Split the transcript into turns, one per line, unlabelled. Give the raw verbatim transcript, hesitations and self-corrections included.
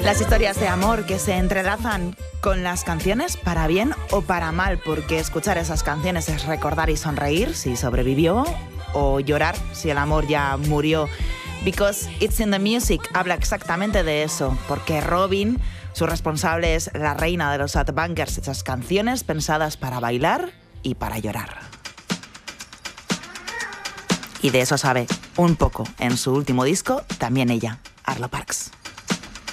Las historias de amor que se entrelazan con las canciones para bien o para mal, porque escuchar esas canciones es recordar y sonreír si sobrevivió, o llorar si el amor ya murió. Because It's in the Music habla exactamente de eso, porque Robyn, su responsable, es la reina de los headbangers, esas canciones pensadas para bailar y para llorar. Y de eso sabe un poco en su último disco, también ella, Arlo Parks.